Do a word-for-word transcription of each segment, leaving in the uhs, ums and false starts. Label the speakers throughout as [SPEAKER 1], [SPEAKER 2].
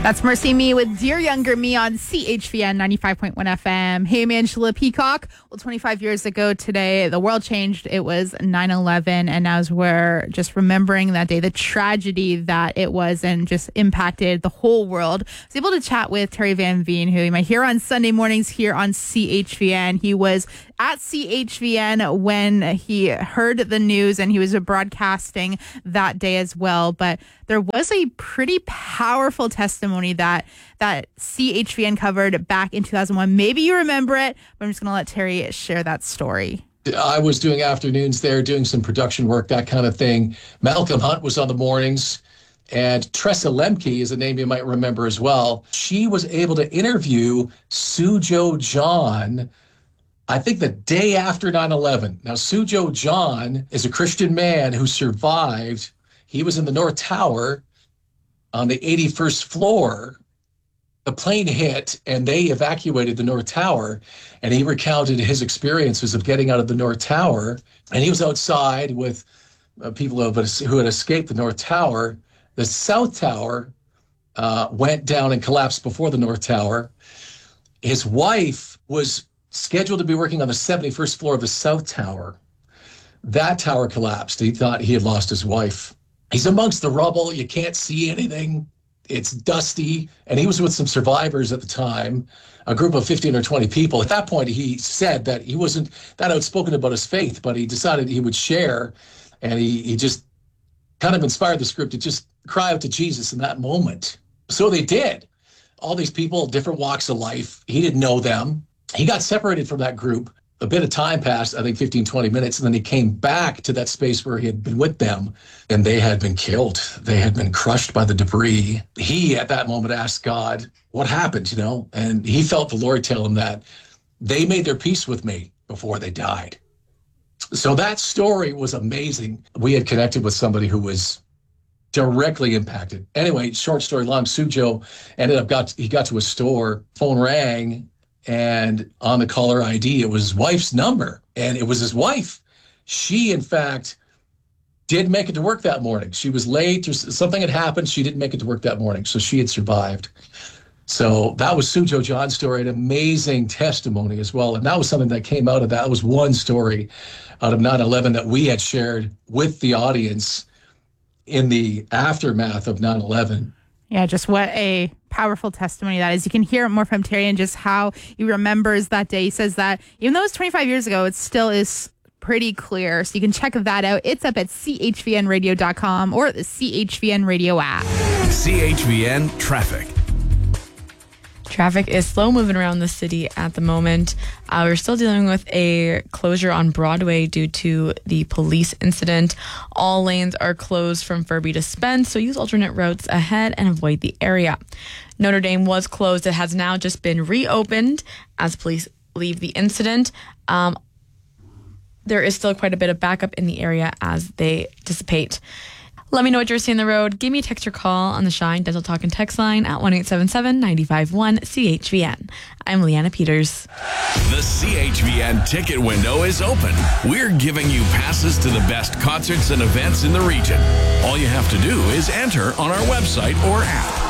[SPEAKER 1] That's Mercy Me with Dear Younger Me on C H V N ninety-five point one F M. Hey, I'm Angela Peacock. Well, twenty-five years ago today, the world changed. It was nine eleven, and as we're just remembering that day, the tragedy that it was and just impacted the whole world, I was able to chat with Terry Van Veen, who you might hear on Sunday mornings here on C H V N. He was at C H V N when he heard the news, and he was broadcasting that day as well. But there was a pretty powerful testimony that that C H V N covered back in two thousand one. Maybe you remember it, but I'm just going to let Terry share that story.
[SPEAKER 2] I was doing afternoons there, doing some production work, that kind of thing. Malcolm Hunt was on the mornings, and Tressa Lemke is a name you might remember as well. She was able to interview Sujo John, I think the day after nine eleven. Now, Sujo John is a Christian man who survived. He was in the North Tower on the eighty-first floor. The plane hit and they evacuated the North Tower, and he recounted his experiences of getting out of the North Tower. And he was outside with uh, people who, who had escaped the North Tower. The South Tower uh, went down and collapsed before the North Tower. His wife was scheduled to be working on the seventy-first floor of the South Tower. That tower collapsed. He thought he had lost his wife. He's amongst the rubble. You can't see anything. It's dusty. And he was with some survivors at the time, a group of fifteen or twenty people. At that point, he said that he wasn't that outspoken about his faith, but he decided he would share. And he, he just kind of inspired this group to just cry out to Jesus in that moment. So they did. All these people, different walks of life. He didn't know them. He got separated from that group. A bit of time passed, I think fifteen, twenty minutes, and then he came back to that space where he had been with them, and they had been killed. They had been crushed by the debris. He, at that moment, asked God, what happened, you know? And he felt the Lord tell him that they made their peace with me before they died. So that story was amazing. We had connected with somebody who was directly impacted. Anyway, short story long, Sujo ended up, got he got to a store, phone rang, and on the caller I D, it was his wife's number, and it was his wife. She, in fact, did make it to work that morning. She was late, or something had happened. She didn't make it to work that morning, so she had survived. So that was Sujo John's story, an amazing testimony as well. And that was something that came out of that. That was one story out of nine eleven that we had shared with the audience in the aftermath of nine eleven.
[SPEAKER 1] Yeah, just what a powerful testimony that is. You can hear more from Terry and just how he remembers that day. He says that even though it was twenty-five years ago, it still is pretty clear. So you can check that out. It's up at C H V N radio dot com or the C H V N radio app.
[SPEAKER 3] C H V N traffic.
[SPEAKER 4] Traffic is slow moving around the city at the moment. Uh, we're still dealing with a closure on Broadway due to the police incident. All lanes are closed from Furby to Spence, so use alternate routes ahead and avoid the area. Notre Dame was closed. It has now just been reopened as police leave the incident. Um, there is still quite a bit of backup in the area as they dissipate. Let me know what you're seeing on the road. Give me a text or call on the Shine Dental Talk and text line at one eight seven seven, nine five one, C H V N. I'm Leanna Peters.
[SPEAKER 3] The C H V N ticket window is open. We're giving you passes to the best concerts and events in the region. All you have to do is enter on our website or app.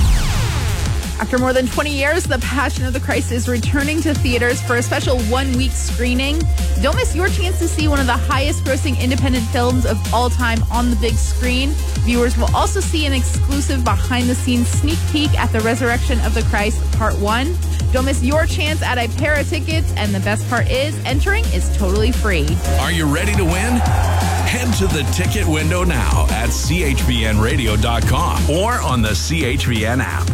[SPEAKER 1] After more than twenty years, The Passion of the Christ is returning to theaters for a special one-week screening. Don't miss your chance to see one of the highest-grossing independent films of all time on the big screen. Viewers will also see an exclusive behind-the-scenes sneak peek at The Resurrection of the Christ Part one. Don't miss your chance at a pair of tickets, and the best part is, entering is totally free.
[SPEAKER 3] Are you ready to win? Head to the ticket window now at C H V N radio dot com or on the C H V N app.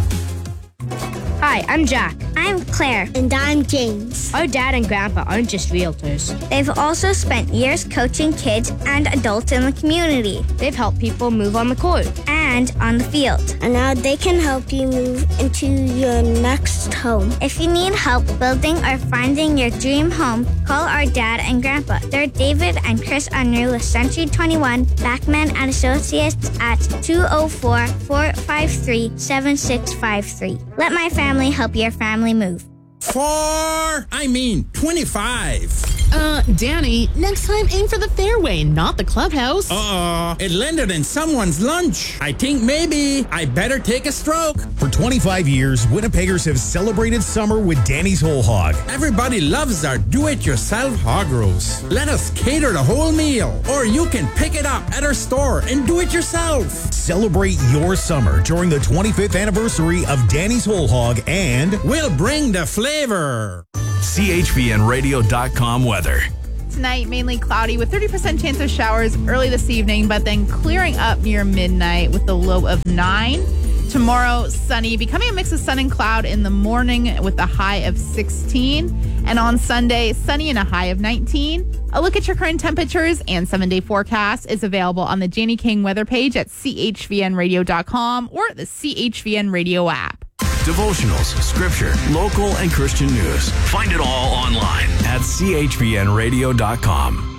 [SPEAKER 5] Hi, I'm Jack.
[SPEAKER 6] I'm Claire. And I'm James.
[SPEAKER 5] Our dad and grandpa aren't just realtors.
[SPEAKER 6] They've also spent years coaching kids and adults in the community.
[SPEAKER 5] They've helped people move on the court.
[SPEAKER 6] And on the field.
[SPEAKER 7] And now they can help you move into your next home.
[SPEAKER 6] If you need help building or finding your dream home, call our dad and grandpa. They're David and Chris Unruh with Century twenty-one, Backman and Associates at two oh four, four five three, seven six five three. Let my family help your family move.
[SPEAKER 8] Four, I mean twenty-five. Uh, Danny, next time aim for the fairway, not the clubhouse.
[SPEAKER 9] Uh-oh, it landed in someone's lunch. I think maybe I better take a stroke.
[SPEAKER 10] For twenty-five years, Winnipeggers have celebrated summer with Danny's Whole Hog.
[SPEAKER 9] Everybody loves our do-it-yourself hog roast. Let us cater the whole meal, or you can pick it up at our store and do it yourself.
[SPEAKER 10] Celebrate your summer during the twenty-fifth anniversary of Danny's Whole Hog, and
[SPEAKER 9] we'll bring the flavor.
[SPEAKER 3] C H V N radio dot com weather.
[SPEAKER 1] Tonight, mainly cloudy with thirty percent chance of showers early this evening, but then clearing up near midnight with a low of nine. Tomorrow, sunny, becoming a mix of sun and cloud in the morning with a high of sixteen. And on Sunday, sunny and a high of nineteen. A look at your current temperatures and seven-day forecast is available on the Janie King weather page at C H V N radio dot com or the C H V N radio app.
[SPEAKER 3] Devotionals, scripture, local and Christian news. Find it all online at C H V N radio dot com.